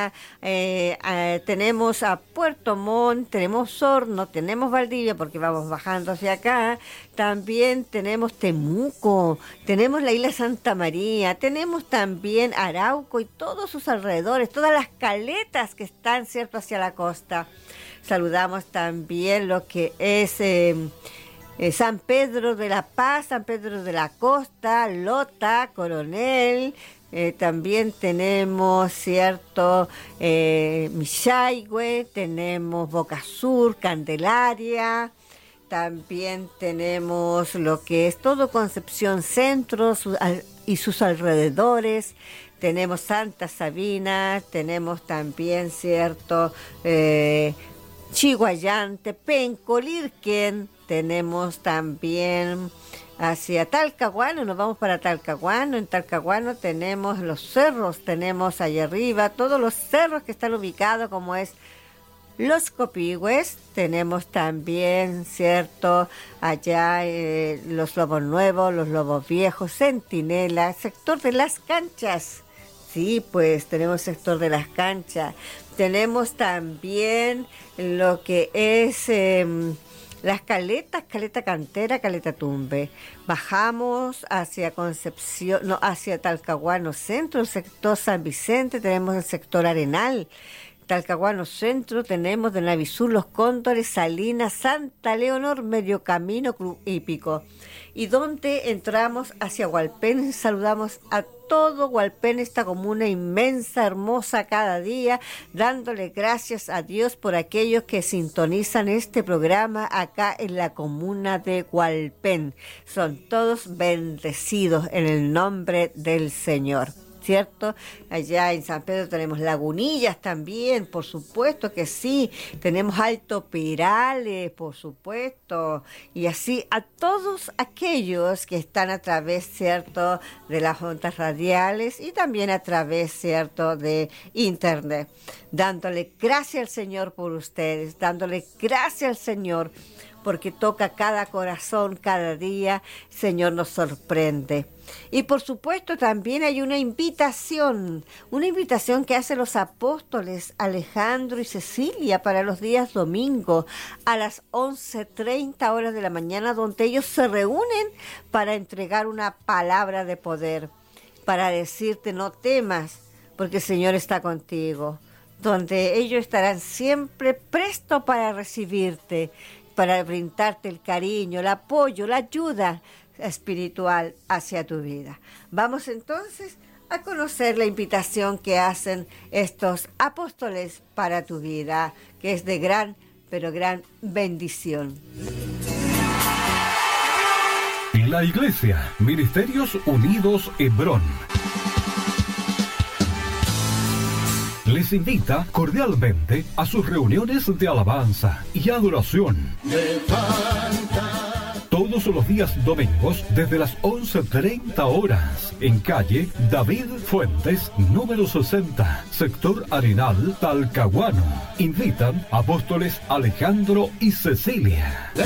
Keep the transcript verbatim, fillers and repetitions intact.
Eh, eh, tenemos a Puerto Montt, tenemos Horno, tenemos Valdivia porque vamos bajando hacia acá, también tenemos Temuco, tenemos la isla Santa María, tenemos también Arauco y todos sus alrededores, todas las caletas que están, ¿cierto?, hacia la costa. Saludamos también lo que es eh, eh, San Pedro de la Paz, San Pedro de la Costa, Lota, Coronel. Eh, también tenemos, cierto, eh, Misaigüe, tenemos Boca Sur, Candelaria, también tenemos lo que es todo Concepción Centro su, al, y sus alrededores, tenemos Santa Sabina, tenemos también, cierto, eh, Chiguayante, Pencolirquen, tenemos también hacia Talcahuano, nos vamos para Talcahuano. En Talcahuano tenemos los cerros, tenemos allá arriba todos los cerros que están ubicados, como es Los Copihue, tenemos también, cierto, allá eh, los Lobos Nuevos, los Lobos Viejos, Centinela, sector de las Canchas. Sí, pues tenemos sector de las Canchas. Tenemos también lo que es eh, las caletas, Caleta Cantera, Caleta Tumbe. Bajamos hacia Concepción, no, hacia Talcahuano Centro, el sector San Vicente, tenemos el sector Arenal. Talcahuano Centro, tenemos de Navisur, Los Cóndores, Salinas, Santa Leonor, Medio Camino, Club Hípico. Y donde entramos hacia Hualpén, saludamos a todo Hualpén, esta comuna inmensa, hermosa cada día, dándole gracias a Dios por aquellos que sintonizan este programa acá en la comuna de Hualpén. Son todos bendecidos en el nombre del Señor, ¿cierto? Allá en San Pedro tenemos Lagunillas también, por supuesto que sí, tenemos Alto Perales, por supuesto, y así a todos aquellos que están a través, ¿cierto?, de las ondas radiales y también a través, ¿cierto?, de internet, dándole gracias al Señor por ustedes, dándole gracias al Señor porque toca cada corazón cada día, Señor nos sorprende. Y por supuesto también hay una invitación, una invitación que hacen los apóstoles Alejandro y Cecilia para los días domingo a las once treinta horas de la mañana, donde ellos se reúnen para entregar una palabra de poder, para decirte no temas, porque el Señor está contigo, donde ellos estarán siempre prestos para recibirte, para brindarte el cariño, el apoyo, la ayuda espiritual hacia tu vida. Vamos entonces a conocer la invitación que hacen estos apóstoles para tu vida, que es de gran, pero gran bendición. La Iglesia, Ministerios Unidos Hebrón, les invita cordialmente a sus reuniones de alabanza y adoración. Todos los días domingos desde las once treinta horas en calle David Fuentes, número sesenta, sector Arenal, Talcahuano. Invitan apóstoles Alejandro y Cecilia.